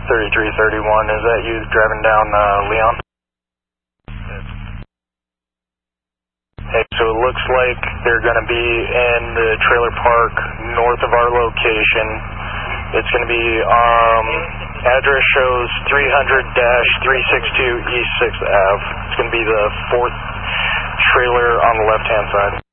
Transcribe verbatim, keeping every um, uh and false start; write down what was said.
thirty-three thirty-one, is that you driving down uh, Leon? Hey, so it looks like they're going to be in the trailer park north of our location. It's going to be, um, address shows three hundred dash three sixty-two East sixth Avenue. It's going to be the fourth trailer on the left-hand side.